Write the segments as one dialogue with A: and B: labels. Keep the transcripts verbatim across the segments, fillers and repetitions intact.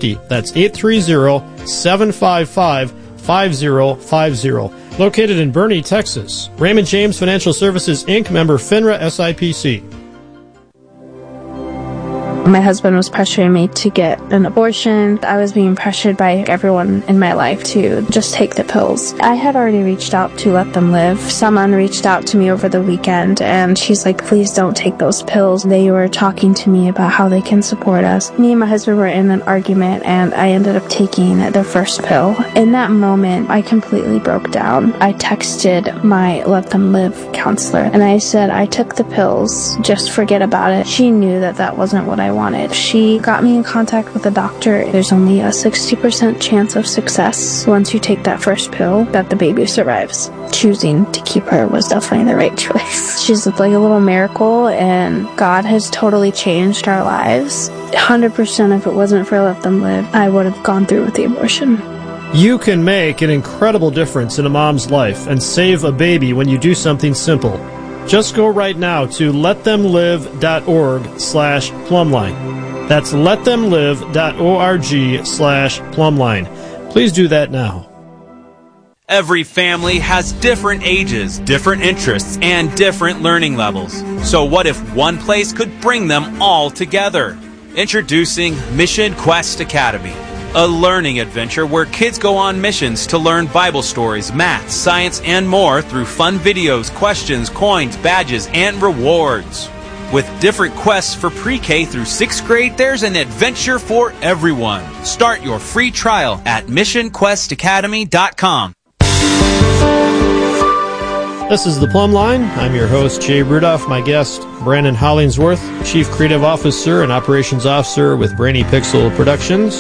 A: fifty. That's eight three zero, seven five five, five zero five zero. Located in Boerne, Texas. Raymond James Financial Services, Incorporated, member FINRA S I P C.
B: My husband was pressuring me to get an abortion. I was being pressured by everyone in my life to just take the pills. I had already reached out to Let Them Live. Someone reached out to me over the weekend, and she's like, please don't take those pills. They were talking to me about how they can support us. Me and my husband were in an argument, and I ended up taking the first pill. In that moment, I completely broke down. I texted my Let Them Live counselor, and I said, I took the pills. Just forget about it. She knew that that wasn't what I wanted. She got me in contact with a doctor. There's only a sixty percent chance of success once you take that first pill that the baby survives. Choosing to keep her was definitely the right choice. She's like a little miracle, and God has totally changed our lives. one hundred percent if it wasn't for Let Them Live, I would have gone through with the abortion.
A: You can make an incredible difference in a mom's life and save a baby when you do something simple. Just go right now to letthemlive.org slash plumline. That's letthemlive.org slash plumline. Please do that now.
C: Every family has different ages, different interests, and different learning levels. So what if one place could bring them all together? Introducing Mission Quest Academy, a learning adventure where kids go on missions to learn Bible stories, math, science, and more through fun videos, questions, coins, badges, and rewards. With different quests for pre-K through sixth grade, there's an adventure for everyone. Start your free trial at mission quest academy dot com.
A: This is The Plumb Line. I'm your host, Jay Rudolph. My guest, Brandon Hollingsworth, Chief Creative Officer and Operations Officer with Brainy Pixel Productions.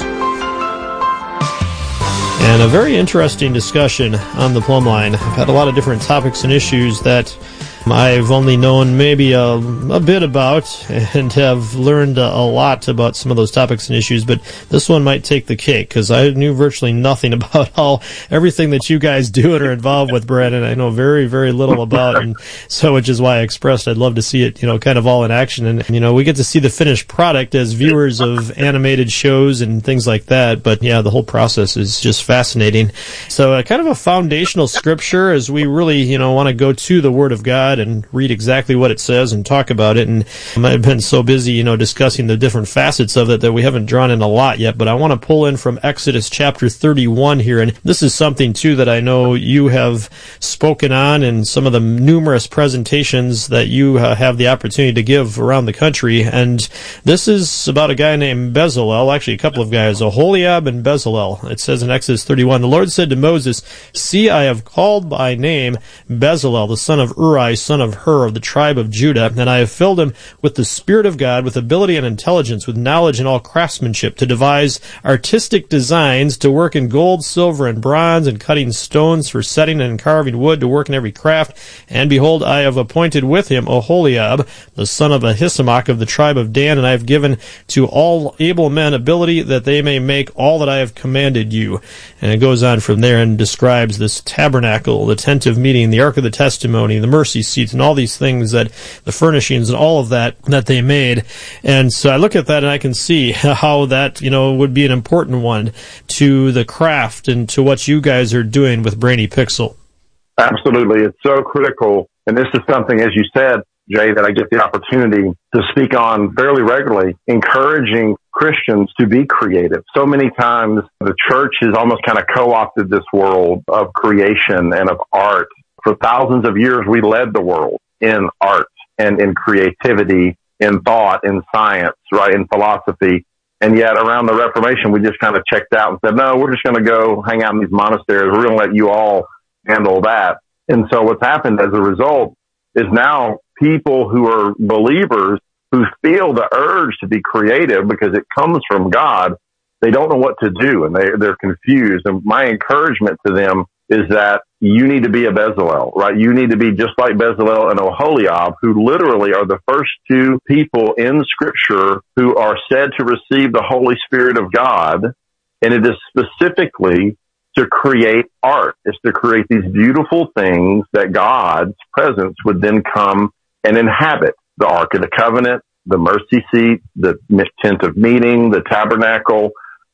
A: And a very interesting discussion on the Plumb Line. I've had a lot of different topics and issues that I've only known maybe a, a bit about and have learned a, a lot about some of those topics and issues, but this one might take the cake because I knew virtually nothing about all everything that you guys do and are involved with, Brandon. I know very, very little about, and so which is why I expressed I'd love to see it, you know, kind of all in action. And, you know, we get to see the finished product as viewers of animated shows and things like that, but yeah, the whole process is just fascinating. So uh, kind of a foundational scripture as we really, you know, want to go to the Word of God and read exactly what it says and talk about it. And I've been so busy, you know, discussing the different facets of it that we haven't drawn in a lot yet, but I want to pull in from Exodus chapter thirty-one here. And this is something, too, that I know you have spoken on in some of the numerous presentations that you uh, have the opportunity to give around the country. And this is about a guy named Bezalel, actually a couple of guys, Oholiab and Bezalel. It says in Exodus thirty-one, the Lord said to Moses, see, I have called by name Bezalel, the son of Uri, son of Hur, of the tribe of Judah, and I have filled him with the Spirit of God, with ability and intelligence, with knowledge and all craftsmanship, to devise artistic designs, to work in gold, silver, and bronze, and cutting stones for setting and carving wood, to work in every craft. And behold, I have appointed with him Oholiab, the son of Ahisamach, of the tribe of Dan, and I have given to all able men ability that they may make all that I have commanded you. And it goes on from there and describes this tabernacle, the tent of meeting, the ark of the testimony, the mercy seats, and all these things, that the furnishings and all of that that they made. And so I look at that and I can see how that, you know, would be an important one to the craft and to what you guys are doing with Brainy Pixel.
D: Absolutely. It's so critical. And this is something, as you said, Jay, that I get the opportunity to speak on fairly regularly, encouraging Christians to be creative. So many times the church has almost kind of co-opted this world of creation and of art. For thousands of years, we led the world in art and in creativity, in thought, in science, right, in philosophy. And yet around the Reformation, we just kind of checked out and said, no, we're just going to go hang out in these monasteries. We're going to let you all handle that. And so what's happened as a result is now people who are believers who feel the urge to be creative because it comes from God, they don't know what to do and they, they're confused. And my encouragement to them is that you need to be a Bezalel, right? You need to be just like Bezalel and Oholiab, who literally are the first two people in Scripture who are said to receive the Holy Spirit of God. And it is specifically to create art. It's to create these beautiful things that God's presence would then come and inhabit. The Ark of the Covenant, the mercy seat, the tent of meeting, the tabernacle,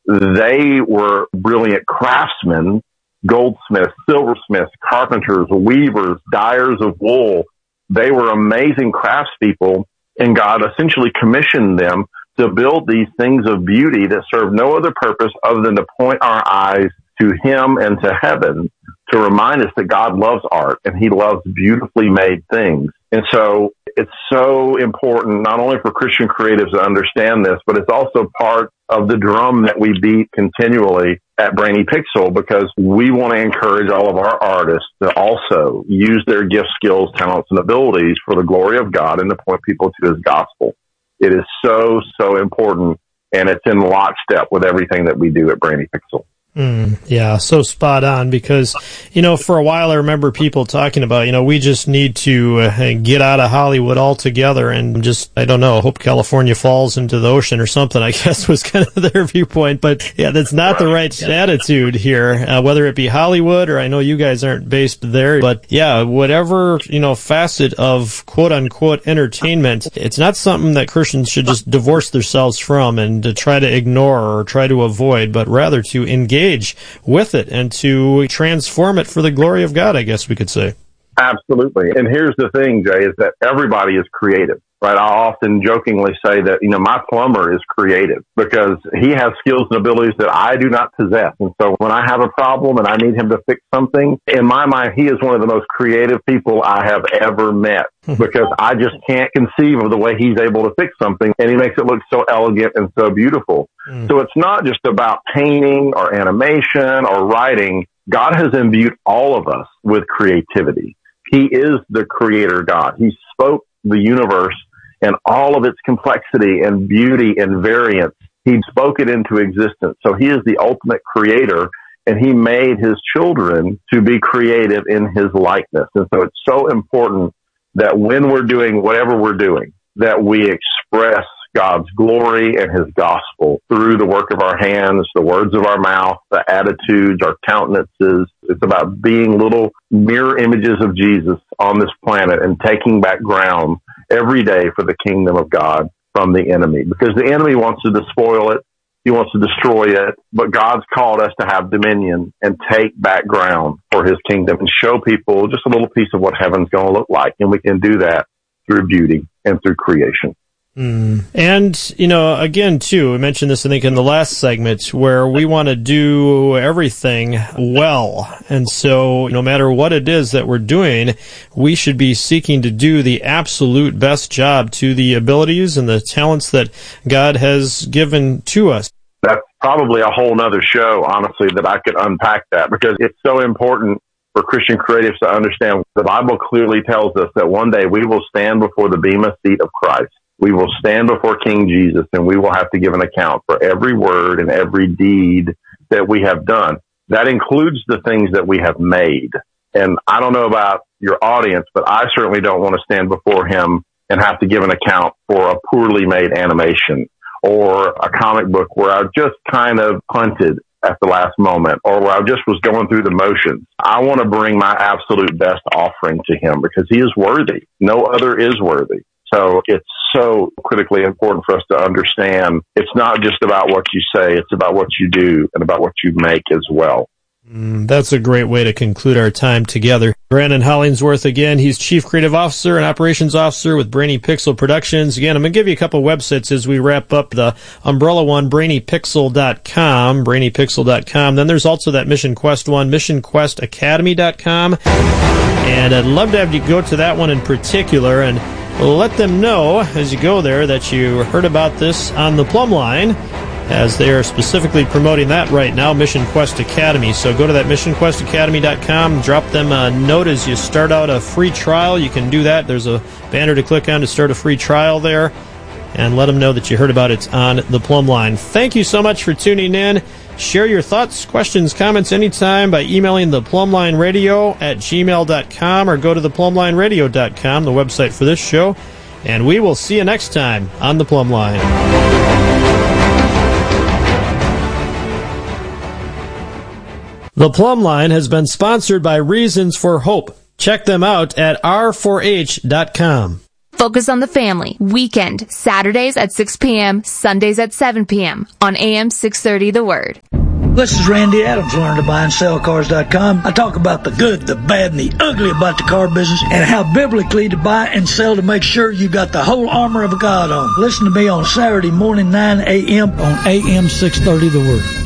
D: They were brilliant craftsmen, goldsmiths, silversmiths, carpenters, weavers, dyers of wool. They were amazing craftspeople, and God essentially commissioned them to build these things of beauty that serve no other purpose other than to point our eyes to Him and to heaven, to remind us that God loves art and He loves beautifully made things. And so it's so important not only for Christian creatives to understand this, but it's also part of the drum that we beat continually at Brainy Pixel, because we want to encourage all of our artists to also use their gifts, skills, talents, and abilities for the glory of God and to point people to His gospel. It is so, so important, and it's in lockstep with everything that we do at Brainy Pixel.
A: Mm, yeah, so spot on, because, you know, for a while I remember people talking about, you know, we just need to uh, get out of Hollywood altogether and just, I don't know, hope California falls into the ocean or something, I guess was kind of their viewpoint. But yeah, that's not the right attitude here, uh, whether it be Hollywood or I know you guys aren't based there. But yeah, whatever, you know, facet of quote unquote entertainment, it's not something that Christians should just divorce themselves from and to try to ignore or try to avoid, but rather to engage with it and to transform it for the glory of God, I guess we could say.
D: Absolutely. And here's the thing, Jay, is that everybody is creative, right? I often jokingly say that, you know, my plumber is creative because he has skills and abilities that I do not possess. And so when I have a problem and I need him to fix something, in my mind, he is one of the most creative people I have ever met because I just can't conceive of the way he's able to fix something, and he makes it look so elegant and so beautiful. Mm. So it's not just about painting or animation or writing. God has imbued all of us with creativity. He is the creator God. He spoke the universe and all of its complexity and beauty and variance. He spoke it into existence. So he is the ultimate creator, and he made his children to be creative in his likeness. And so it's so important that when we're doing whatever we're doing, that we express God's glory and his gospel through the work of our hands, the words of our mouth, the attitudes, our countenances. It's about being little mirror images of Jesus on this planet and taking back ground every day for the kingdom of God from the enemy. Because the enemy wants to despoil it. He wants to destroy it. But God's called us to have dominion and take back ground for his kingdom and show people just a little piece of what heaven's going to look like. And we can do that through beauty and through creation.
A: Mm. And, you know, again, too, we mentioned this, I think, in the last segment, where we want to do everything well. And so no matter what it is that we're doing, we should be seeking to do the absolute best job to the abilities and the talents that God has given to us.
D: That's probably a whole nother show, honestly, that I could unpack that, because it's so important for Christian creatives to understand. The Bible clearly tells us that one day we will stand before the bema seat of Christ. We will stand before King Jesus, and we will have to give an account for every word and every deed that we have done. That includes the things that we have made. And I don't know about your audience, but I certainly don't want to stand before him and have to give an account for a poorly made animation or a comic book where I just kind of punted at the last moment, or where I just was going through the motions. I want to bring my absolute best offering to him because he is worthy. No other is worthy. So it's so critically important for us to understand it's not just about what you say, it's about what you do and about what you make as well.
A: Mm, that's a great way to conclude our time together. Brandon Hollingsworth, again, he's Chief Creative Officer and Operations Officer with Brainy Pixel Productions. Again, I'm going to give you a couple websites as we wrap up. The umbrella one, brainy pixel dot com, brainy pixel dot com. Then there's also that Mission Quest one, mission quest academy dot com. And I'd love to have you go to that one in particular and let them know as you go there that you heard about this on the Plumb Line, as they are specifically promoting that right now, Mission Quest Academy. So go to that mission quest academy dot com, drop them a note as you start out a free trial. You can do that. There's a banner to click on to start a free trial there, and let them know that you heard about it on the Plumb Line. Thank you so much for tuning in. Share your thoughts, questions, comments anytime by emailing the Plumline Radio at gmail dot com or go to the plumb line radio dot com, the website for this show. And we will see you next time on the Plumb Line. The Plumb Line has been sponsored by Reasons for Hope. Check them out at r four h dot com.
E: Focus on the Family, weekend, Saturdays at six p.m., Sundays at seven p.m. on A M six thirty The Word.
F: This is Randy Adams, learn to buy and sell cars dot com. I talk about the good, the bad, and the ugly about the car business and how biblically to buy and sell to make sure you got the whole armor of God on. Listen to me on Saturday morning, nine a.m. on A M six thirty The Word.